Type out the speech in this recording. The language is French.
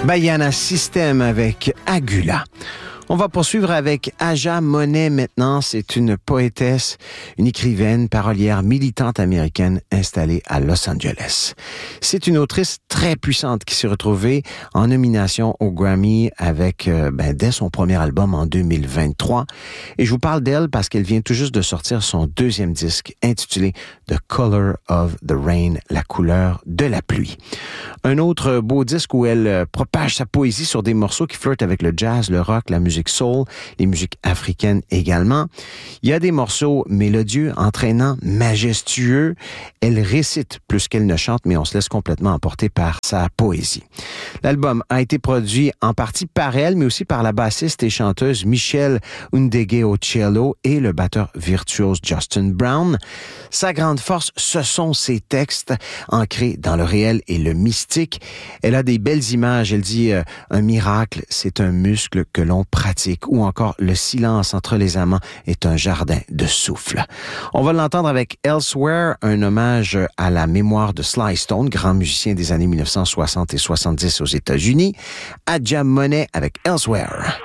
Baiana System avec Agula. On va poursuivre avec Aja Monet maintenant. C'est une poétesse, une écrivaine, parolière, militante américaine installée à Los Angeles. C'est une autrice très puissante qui s'est retrouvée en nomination au Grammy avec, dès son premier album en 2023. Et je vous parle d'elle parce qu'elle vient tout juste de sortir son deuxième disque intitulé The Color of the Rain, la couleur de la pluie. Un autre beau disque où elle propage sa poésie sur des morceaux qui flirtent avec le jazz, le rock, la musique soul, les musiques africaines également. Il y a des morceaux mélodieux, entraînants, majestueux. Elle récite plus qu'elle ne chante, mais on se laisse complètement emporter par sa poésie. L'album a été produit en partie par elle, mais aussi par la bassiste et chanteuse Michelle Ndegeocello et le batteur virtuose Justin Brown. Sa grande force, ce sont ses textes ancrés dans le réel et le mystique. Elle a des belles images. Elle dit un miracle, c'est un muscle que l'on pratique. Ou encore le silence entre les amants est un jardin de souffle. On va l'entendre avec Elsewhere, un hommage à la mémoire de Sly Stone, grand musicien des années 1960 et 70 aux États-Unis. Aja Monet avec Elsewhere.